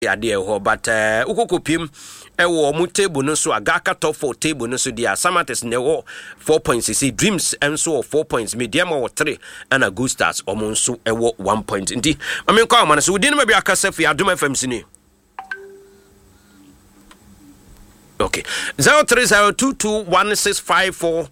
ade ho but ukokopim ewo mu table no so agaka top 4 table no so dia Samates ne wo 4 points see Dreams enso 4 points Medium wo 3 and a Good Stars omo nso ewo 1 point nti mame kwa amane so wodi no ma bi akasa fi Adom FM sini. Okay. 03022165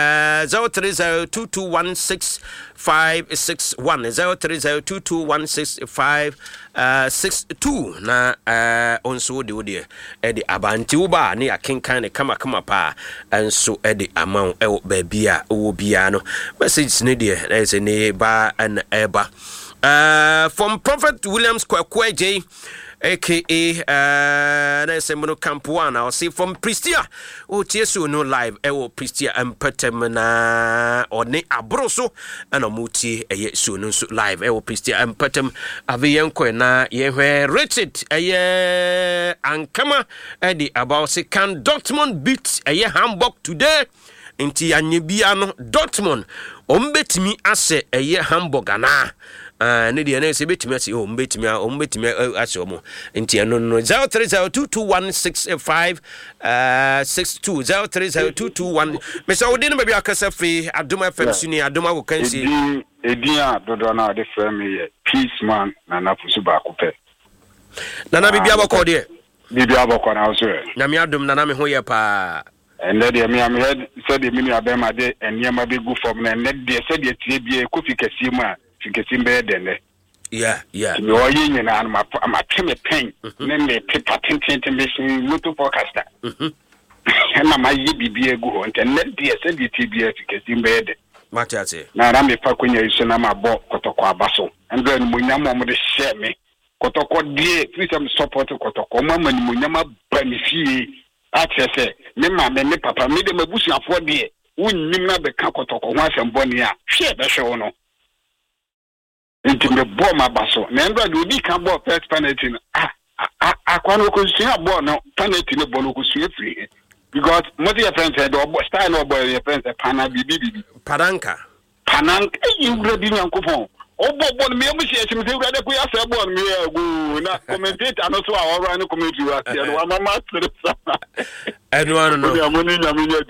0302216562 na onso de wode e abanti uba ne akenkan ne kama pa enso e de amount e ba bia wo bia no message ne de e ne ba an eba from Prophet Williams Kwakwaje aka Nasemono Campuana or see from Pristia o tiesu no live ewo Pristia Empetem na one abroso and omuti eye so no live ewo Pristia Empetem aviyenko na ye Richard eye ankama edi about say can Dortmund beat eye Hamburg today inti anyebia no Dortmund ombetimi ase eye Hamburg ana ne dia na se betimi ase ombetimi ase omo nti no 03022165 62 030221 mesa wodi no ba bi akasa fi Adom FM suni Adom wo kansi edia dodo na de frame ye peace man na nafusu ba ko pe na bibia bako de bibia bako na so na mi Adom na me ho ye pa ende de me am head said the mini abema de eniema be go from na ende de said the tie bia kofi kesi mu a Figetimbe dene. Yeah. Me oyi nyina na ma teme pen ne me paper tintin machine moto forecaster. Na ma yi bibie gu ho nte ne de se de tibia Figetimbe de. Matiate. Na ra me fa kwanya iso na ma bo kotoko abaso. Ndo ni munyama mo de share me. Kotoko die please am support kotoko mama ni munyama banifie. Atese me ma me papa me de mabusu afo de. Wunnim na be ka kotoko ho asemboni a. Hwe be hwe no. Into the bomb abaso. Nendo do di kan bo first penalty. Akwano ko sia bo no penalty no bo no ko sia free. Because most your friends said obo style no boy your friends pana bibi. Pananka you ready nyankopon. Obo me am share chim say urade ko ya say bo me agu na commentator no so a ora no commentary wa say no mama. Eno no.